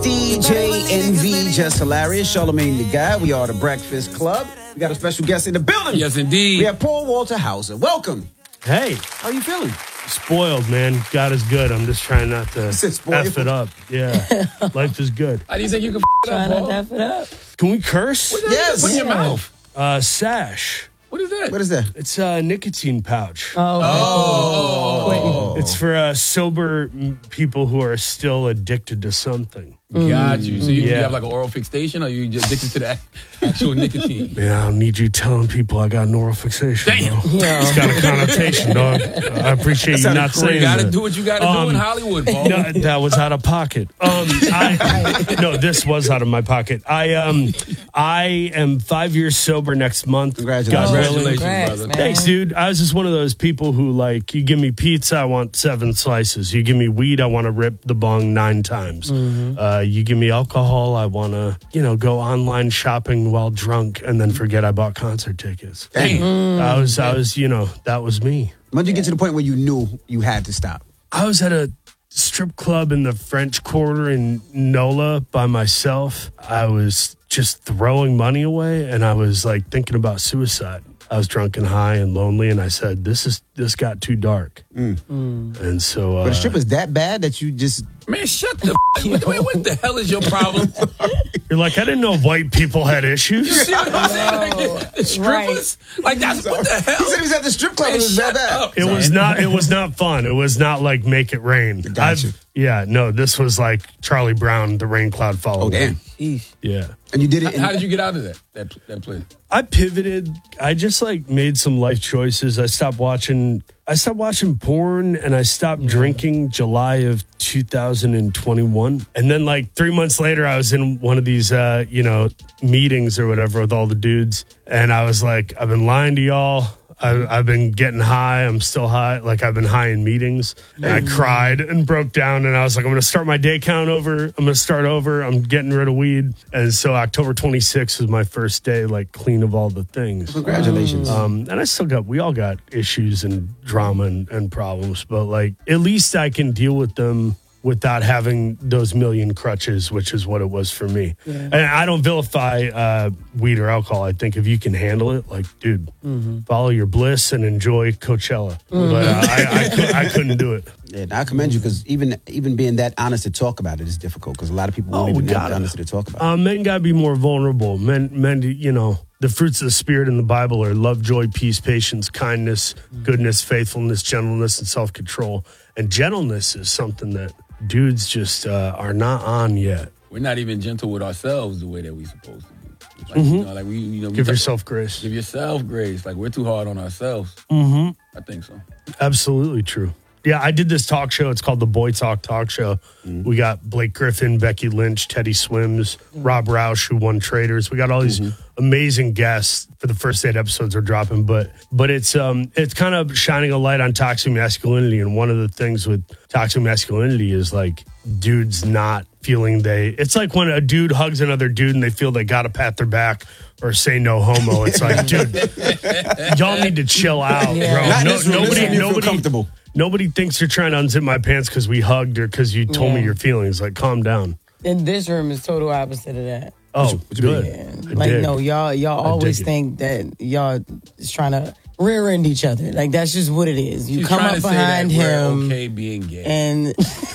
DJ NV, Just Hilarious, Charlamagne the Guy. We are the Breakfast Club. We got a special guest in the building. Yes, indeed. We have Paul Walter Hauser. Welcome. Hey. How you feeling? Spoiled, man. God is good. I'm just trying not to F it up. Yeah. Life is good. How do you think you can Try not to F it up. Can we curse? Yes. Put in your mouth. Sash. What is that? What is that? It's a nicotine pouch. Oh. It's for sober people who are still addicted to something. Got you. So you Yeah. have like an oral fixation, or you just addicted to the actual nicotine? Man, I don't need you telling people I got an oral fixation. Damn. Bro. Yeah. It's got a connotation, dog. I appreciate you not saying You got to that. do what you got to do in Hollywood, Paul. No, that was out of pocket. No, this was out of my pocket. I am 5 years sober next month. Congratulations. Congratulations, Congrats, brother. man. Thanks, dude. I was just one of those people who, like, you give me pizza, I want 7 slices. You give me weed, I want to rip the bong 9 times. You give me alcohol, I want to, go online shopping while drunk and then forget I bought concert tickets. Damn. I was, that was me. When did you get to the point where you knew you had to stop? I was at a strip club in the French Quarter in NOLA by myself. I was just throwing money away, and I was like thinking about suicide. I was drunk and high and lonely, and I said, this got too dark. And so... But the strip is that bad that you just... Man, shut the what the hell is your problem? You're like, I didn't know white people had You issues. see what I'm saying? Like the strippers? Like, that's what the hell? He said he was at the strip club. Man, It was that shut bad. up. It was not fun. It was not like Make It Rain. Gotcha. This was like Charlie Brown, The Rain Cloud Followed. Oh, damn. Yeah. And you did it. How did you get out of that place? I pivoted. I just made some life choices. I stopped watching porn, and I stopped drinking July of 2021. And then 3 months later, I was in one of these meetings or whatever with all the dudes, and I was like, I've been lying to y'all. I've been getting high. I'm still high. I've been high in meetings. And I cried and broke down. And I was like, I'm going to start my day count over. I'm going to start over. I'm getting rid of weed. And so October 26th was my first day, clean of all the things. Congratulations. And we all got issues and drama and problems. But at least I can deal with them without having those million crutches, which is what it was for me. Yeah. And I don't vilify weed or alcohol. I think if you can handle it, dude, follow your bliss and enjoy Coachella. But I couldn't do it. Yeah, I commend you because even being that honest to talk about it is difficult because a lot of people won't even have the honesty to talk about it. Men got to be more vulnerable. Men, the fruits of the Spirit in the Bible are love, joy, peace, patience, kindness, goodness, faithfulness, gentleness, and self-control. And gentleness is something that dudes just are not on yet. We're not even gentle with ourselves the way that we're supposed to be. Give yourself grace. Give yourself grace. We're too hard on ourselves. I think so. Absolutely true. Yeah, I did this talk show. It's called the Boy Talk Show. We got Blake Griffin, Becky Lynch, Teddy Swims, Rob Roush, who won Traders. We got all these amazing guests for the first 8 episodes are dropping. But it's kind of shining a light on toxic masculinity. And one of the things with toxic masculinity is dudes not feeling it's like when a dude hugs another dude and they feel they got to pat their back or say no homo. It's like, dude, y'all need to chill out, bro. Nobody comfortable. Nobody thinks you're trying to unzip my pants because we hugged or because you told me your feelings. Calm down. And this room is total opposite of that. Oh, good. Yeah. No, y'all always think that y'all is trying to rear end each other. That's just what it is. You She's come trying up to say that behind we're him. okay being gay. And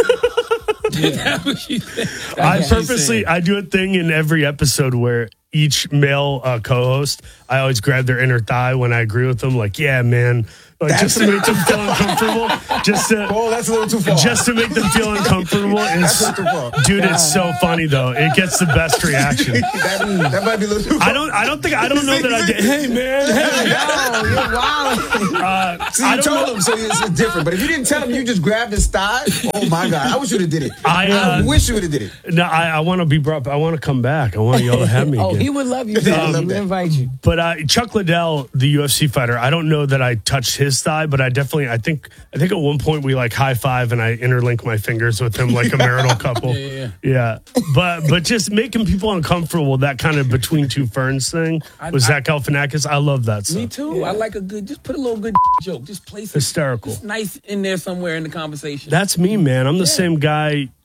I do a thing in every episode where each male co-host, I always grab their inner thigh when I agree with them. Yeah, man. Just to make them feel uncomfortable. That's a little too far. Just to make them feel uncomfortable. Dude, it's so funny though. It gets the best reaction. that might be a little too far. I don't know that I did. Hey man, no, you're wild. See, you told him, so it's different. But if you didn't tell him, you just grabbed his thigh. Oh my God, I wish you would have did it. I wish you would have did it. No, I want to be brought. I want to come back. I want y'all to have me again. He would love you. He would invite you. But Chuck Liddell, the UFC fighter, I don't know that I touched his thigh, but I think at one point we high five and I interlink my fingers with him like a marital couple. Yeah. But just making people uncomfortable, that kind of between two ferns thing with Zach Galifianakis. I love that stuff. Me too. Yeah. I like just put a little good joke. Just place it. Hysterical. Just nice in there somewhere in the conversation. That's me, man. I'm the same guy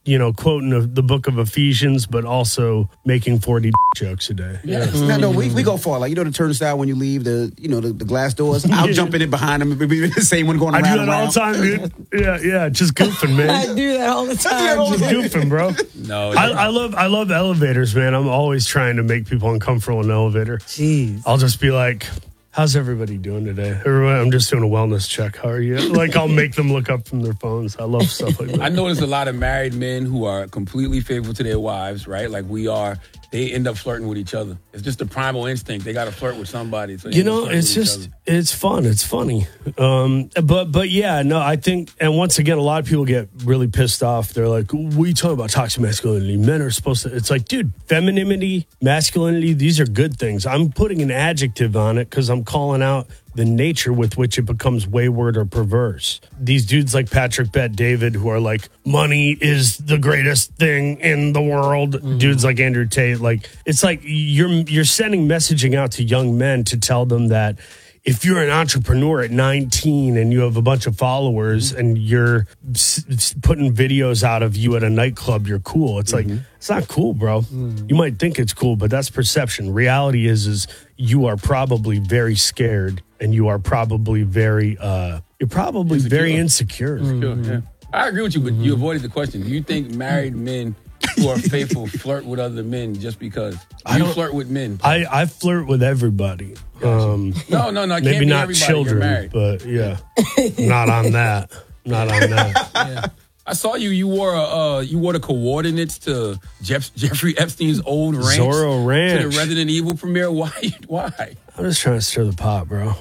quoting the book of Ephesians, but also making 40 jokes a day. Yeah. No, we go far. Like, the turnstile when you leave the glass doors. I'll jump in it behind them. It'll be the same one going around. I do that all the time, dude. Yeah. Just goofing, man. I do that all the time. Just goofing, bro. No, I love elevators, man. I'm always trying to make people uncomfortable in an elevator. Jeez. I'll just be like, how's everybody doing today? Everyone, I'm just doing a wellness check. How are you? Like, I'll make them look up from their phones. I love stuff like that. I notice a lot of married men who are completely faithful to their wives, right? Like we are. They end up flirting with each other. It's just a primal instinct. They got to flirt with somebody. So it's fun. It's funny. But yeah, no, I think, and once again, a lot of people get really pissed off. They're like, what are you talking about toxic masculinity? Men are supposed to, it's like, dude, femininity, masculinity, these are good things. I'm putting an adjective on it because I'm calling out the nature with which it becomes wayward or perverse. These dudes like Patrick Bet David, who are like, money is the greatest thing in the world. Mm-hmm. Dudes like Andrew Tate, like, it's like you're sending messaging out to young men to tell them that if you're an entrepreneur at 19 and you have a bunch of followers and you're putting videos out of you at a nightclub, you're cool. It's like, it's not cool, bro. You might think it's cool, but that's perception. Reality is you are probably very scared and you are probably very, very insecure. Yeah. I agree with you, but you avoided the question. Do you think married men who are faithful flirt with other men just because? You flirt with men. I flirt with everybody. No. Maybe not children, but yeah, not on that. Yeah. I saw you. You wore the coordinates to Jeffrey Epstein's old ranch, Zorro Ranch, to the Resident Evil premiere. Why? I'm just trying to stir the pot, bro.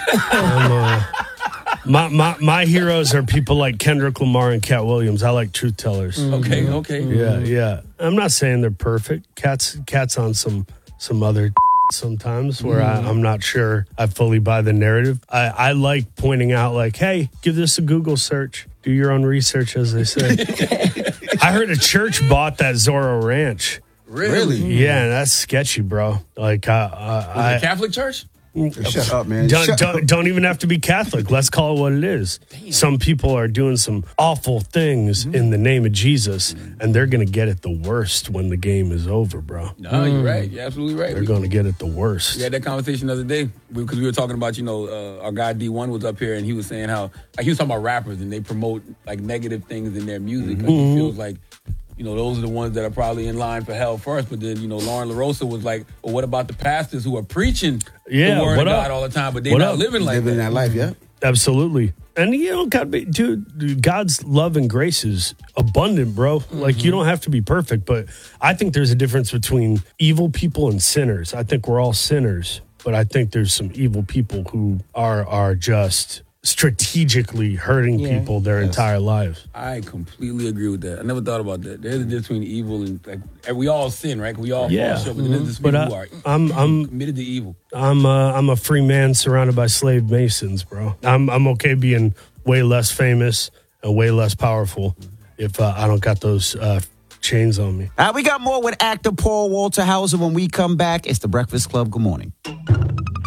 My heroes are people like Kendrick Lamar and Cat Williams. I like truth tellers. Okay. Yeah. I'm not saying they're perfect. Cat's on some other sometimes where I'm not sure I fully buy the narrative. I like pointing out, like, hey, give this a Google search. Do your own research, as they say. I heard a church bought that Zorro Ranch. Really? Yeah, that's sketchy, bro. Like, was it a Catholic church? Shut up, man. Don't even have to be Catholic. Let's call it what it is. Damn. Some people are doing some awful things in the name of Jesus, and they're going to get it the worst when the game is over, bro. No, you're right. You're absolutely right. They're going to get it the worst. We had that conversation the other day because we were talking about, our guy D1 was up here, and he was saying how, like, he was talking about rappers, and they promote, like, negative things in their music because he feels like, those are the ones that are probably in line for hell first. But then, Lauren LaRosa was like, well, what about the pastors who are preaching the word of God all the time, but they're not living like that life, yeah. Absolutely. And, God's love and grace is abundant, bro. Like, you don't have to be perfect, but I think there's a difference between evil people and sinners. I think we're all sinners, but I think there's some evil people who are just strategically hurting people their entire lives. I completely agree with that. I never thought about that. There's a difference between evil and, like, we all sin, right? We all fall short, but there's people who are committed to evil. I'm a free man surrounded by slave masons, bro. I'm okay being way less famous and way less powerful if I don't got those chains on me. We got more with actor Paul Walter Hauser when we come back. It's The Breakfast Club. Good morning.